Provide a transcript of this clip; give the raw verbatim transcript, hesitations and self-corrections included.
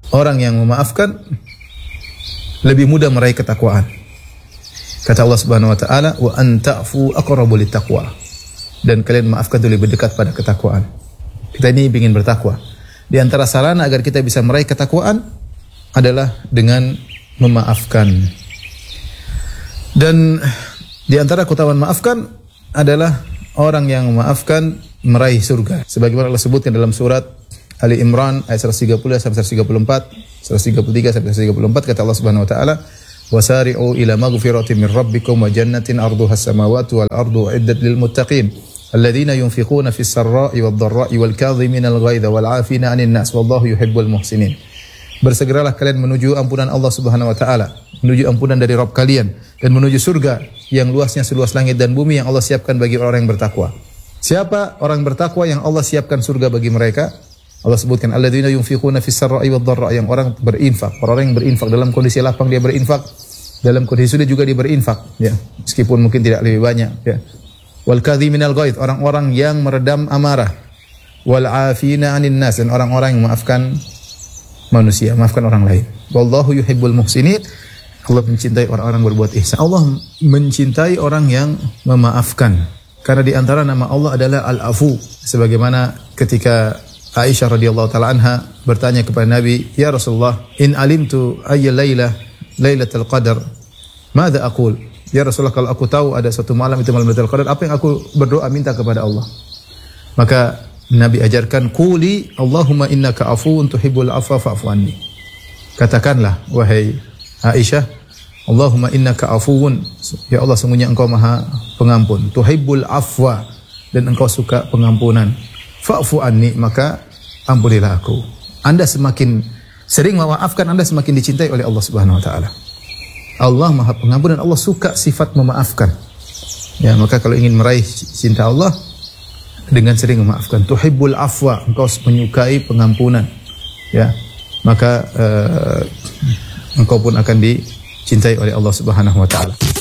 orang yang memaafkan lebih mudah meraih ketakwaan. Kata Allah Subhanahu wa taala, "Wa an ta'fu aqrabu littaqwa." Dan kalian maafkan itu lebih dekat pada ketakwaan. Kita ini ingin bertakwa. Di antara sarana agar kita bisa meraih ketakwaan adalah dengan memaafkan. Dan di antara keutamaan maafkan adalah orang yang memaafkan meraih surga. Sebagaimana Allah sebutkan dalam surat Ali Imran ayat seratus tiga puluh sampai seratus tiga puluh empat, seratus tiga puluh tiga sampai seratus tiga puluh empat, kata Allah Subhanahu wa taala, "Wasari'u ila maghfiratin min rabbikum wa jannatin 'arduha as-samawati wal ardu uiddat lil muttaqin alladzina yunfiquna fis sarra'i wad dharra'i wal kadhimina al-ghaidha wal 'afina 'anil nas wallahu yuhibbul muhsinin." Bersegeralah kalian menuju ampunan Allah Subhanahu wa taala, menuju ampunan dari Rabb kalian dan menuju surga yang luasnya seluas langit dan bumi yang Allah siapkan bagi orang yang bertakwa. Siapa orang bertakwa yang Allah siapkan surga bagi mereka? Allah sebutkan alladzina yunfiquna fis sarra'i wad dharra'i, yang orang berinfak, orang yang berinfak dalam kondisi lapang dia berinfak, dalam kondisi sulit juga dia berinfak, ya, meskipun mungkin tidak lebih banyak, ya. Wal kadhiminal ghaidh, orang-orang yang meredam amarah. Wal 'afina 'anil nas, dan orang-orang yang memaafkan manusia, maafkan orang lain. Wallahu yuhibbul muhsinin, Allah mencintai orang-orang berbuat ihsan. Allah mencintai orang yang memaafkan. Karena di antara nama Allah adalah Al-Afu, sebagaimana ketika Aisyah radhiyallahu taala anha bertanya kepada Nabi, "Ya Rasulullah, in alimtu ayya lailah lailatul qadar, madza aqul?" Ya Rasulullah, kalau aku tahu ada suatu malam itu malam Lailatul Qadar, apa yang aku berdoa minta kepada Allah? Maka Nabi ajarkan, "Quli Allahumma innaka afuwun tuhibbul afwa fa'fu anni." Katakanlah wahai Aisyah, Allahumma innaka afuwun, ya Allah sungguhnya engkau maha pengampun, tuhibbul afwa, dan engkau suka pengampunan, fa'fu anni, maka ampunilah aku. Anda semakin sering memaafkan, Anda semakin dicintai oleh Allah Subhanahu wa taala. Allah maha pengampun dan Allah suka sifat memaafkan. Ya, maka kalau ingin meraih cinta Allah, dengan sering memaafkan. Tuhibbul afwa, engkau menyukai pengampunan. Ya, maka uh, engkau pun akan dicintai oleh Allah Subhanahu wa taala.